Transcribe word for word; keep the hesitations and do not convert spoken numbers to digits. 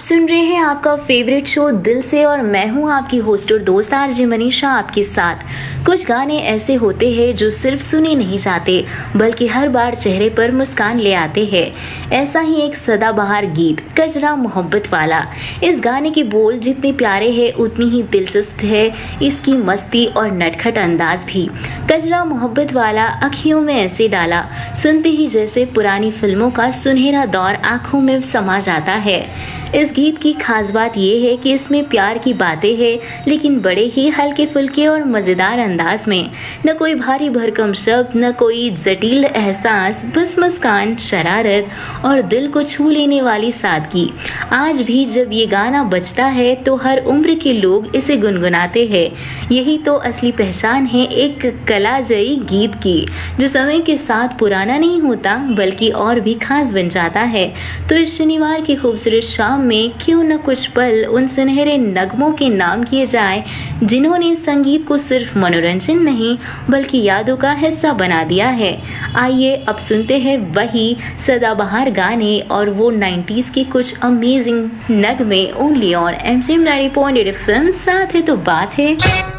सुन रहे हैं आपका फेवरेट शो दिल से और मैं हूं आपकी होस्ट और दोस्त आरजे मनीषा आपके साथ। कुछ गाने ऐसे होते हैं जो सिर्फ सुने नहीं जाते बल्कि हर बार चेहरे पर मुस्कान ले आते हैं। ऐसा ही एक सदाबहार गीत कजरा मोहब्बत वाला। इस गाने के बोल जितने प्यारे हैं उतनी ही दिलचस्प है इसकी मस्ती और नटखट अंदाज भी। कजरा मोहब्बत वाला अखियों में ऐसे डाला, सुनते ही जैसे पुरानी फिल्मों का सुनहरा दौर आंखों में समा जाता है। इस गीत की खास बात यह है कि इसमें प्यार की बातें हैं लेकिन बड़े ही हल्के फुल्के और मजेदार अंदाज में। न कोई भारी भरकम शब्द, न कोई जटिल एहसास, बस मुस्कान, शरारत और दिल को छू लेने वाली सादगी। आज भी जब ये गाना बजता है तो हर उम्र के लोग इसे गुनगुनाते हैं। यही तो असली पहचान है एक कलाजयी गीत की, जो समय के साथ पुराना नहीं होता बल्कि और भी खास बन जाता है। तो इस शनिवार की खूबसूरत शाम में क्यों न कुछ पल उन सुनहरे नगमों के नाम किए जाए जिन्होंने संगीत को सिर्फ मनोरंजन नहीं बल्कि यादों का हिस्सा बना दिया है। आइए अब सुनते हैं वही सदाबहार गाने और वो नाइंटीज़ के कुछ अमेजिंग नगमे only on MGM ninety point eight FM. साथ है तो बात है।